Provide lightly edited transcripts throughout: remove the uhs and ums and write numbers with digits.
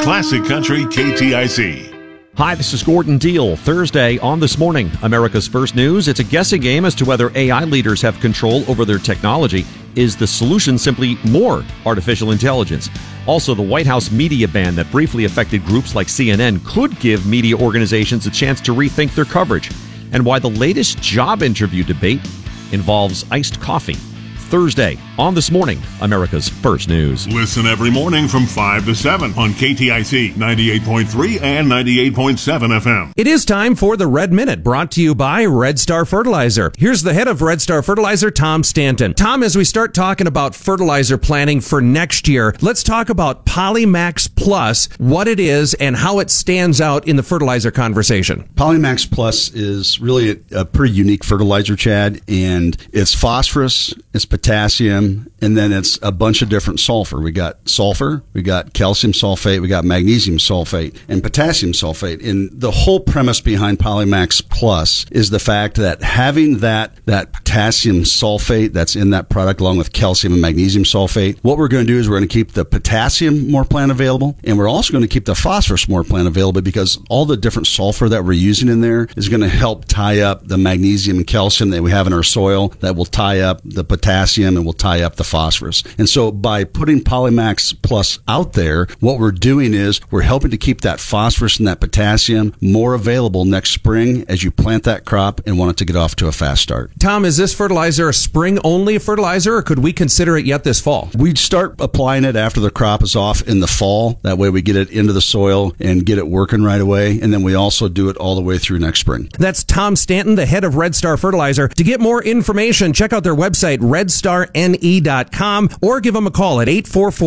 Classic Country KTIC. Hi, this is Gordon Deal. Thursday on This Morning, America's First News. It's a guessing game as to whether AI leaders have control over their technology. Is the solution simply more artificial intelligence? Also, the White House media ban that briefly affected groups like CNN could give media organizations a chance to rethink their coverage. And why the latest job interview debate involves iced coffee. Thursday on This Morning, America's First News. Listen every morning from 5 to 7 on KTIC 98.3 and 98.7 FM. It is time for the Red Minute, brought to you by Red Star Fertilizer. Here's the head of Red Star Fertilizer, Tom Stanton. Tom, as we start talking about fertilizer planning for next year, let's talk about Polymax Plus, what it is and how it stands out in the fertilizer conversation. Polymax Plus is really a pretty unique fertilizer, Chad, and it's phosphorus, it's potassium, and then it's a bunch of different sulfur. We got sulfur, we got calcium sulfate, we got magnesium sulfate, and potassium sulfate. And the whole premise behind Polymax Plus is the fact that having that potassium sulfate that's in that product along with calcium and magnesium sulfate, what we're going to do is we're going to keep the potassium more plant available, and we're also going to keep the phosphorus more plant available because all the different sulfur that we're using in there is going to help tie up the magnesium and calcium that we have in our soil that will tie up the potassium and will tie up the phosphorus. And so by putting Polymax Plus out there, what we're doing is we're helping to keep that phosphorus and that potassium more available next spring as you plant that crop and want it to get off to a fast start. Tom, is this fertilizer a spring-only fertilizer, or could we consider it yet this fall? We'd start applying it after the crop is off in the fall. That way we get it into the soil and get it working right away. And then we also do it all the way through next spring. That's Tom Stanton, the head of Red Star Fertilizer. To get more information, check out their website, redstarne.com, or give them a call at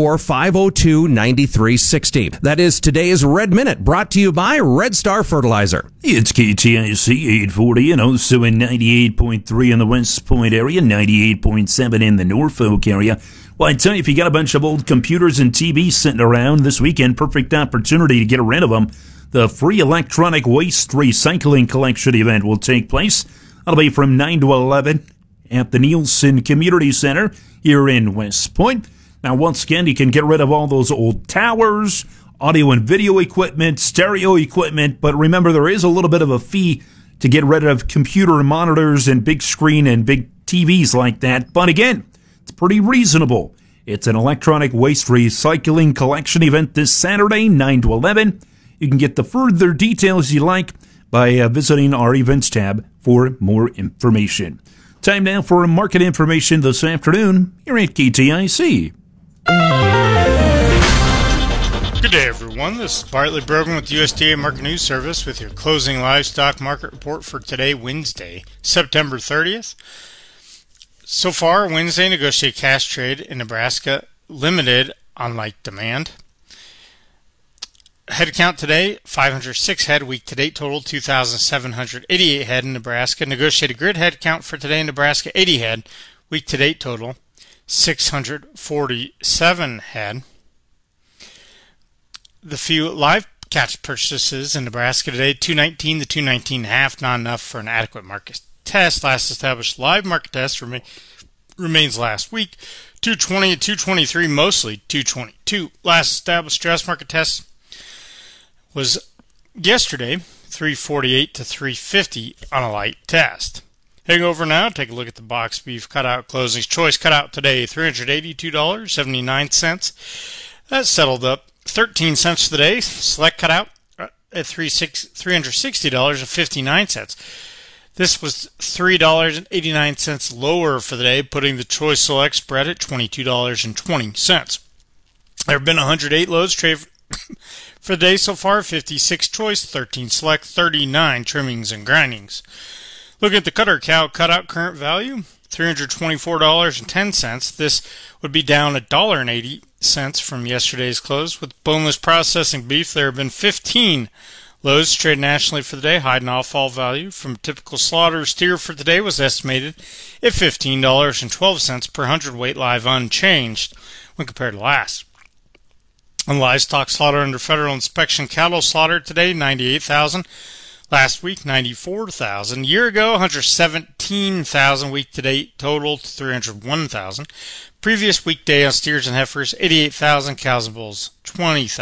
844-502-9360. That is today's Red Minute, brought to you by Red Star Fertilizer. It's KTIC 840 and also in 98.3 in the West Point area, 98.7 in the Norfolk area. Well, I tell you, if you got a bunch of old computers and TVs sitting around this weekend, perfect opportunity to get rid of them. The free electronic waste recycling collection event will take place. That'll be from 9 to 11 at the Nielsen Community Center here in West Point. Now, once again, you can get rid of all those old towers, audio and video equipment, stereo equipment, but remember, there is a little bit of a fee to get rid of computer monitors and big screen and big TVs like that. But again, it's pretty reasonable. It's an electronic waste recycling collection event this Saturday, 9 to 11. You can get the further details you like by visiting our events tab for more information. Time now for market information this afternoon here at KTIC. Good day, everyone. This is Bartley Brogan with USDA Market News Service with your closing livestock market report for today, Wednesday, September 30th. So far, Wednesday, negotiated cash trade in Nebraska limited on light demand. Head count today, 506 head. Week to date total, 2,788 head in Nebraska. Negotiated grid head count for today in Nebraska, 80 head. Week to date total, 647 head. The few live catch purchases in Nebraska today, 219 to 219.5, not enough for an adequate market test. Last established live market test remains last week, 220 to 223, mostly 222. Last established dress market test was yesterday, 348 to 350 on a light test. Heading over now, take a look at the box beef cutout closings. Choice cutout today, $382.79. That settled up 13 cents for the day. Select cutout at $360.59. This was $3.89 lower for the day, putting the Choice Select spread at $22.20. There have been 108 loads traded for the day so far, 56 Choice, 13 Select, 39 trimmings and grindings. Looking at the cutter cow cutout current value, $324.10. This would be down $1.80 from yesterday's close. With boneless processing beef, there have been 15 loads traded nationally for the day. Hide and offal value from typical slaughter steer for today was estimated at $15.12 per hundredweight live, unchanged when compared to last. On livestock slaughter under federal inspection, cattle slaughtered today, 98,000. Last week, 94,000. Year ago, 117,000. Week to date, totaled 301,000. Previous weekday on steers and heifers, 88,000. Cows and bulls, 20,000.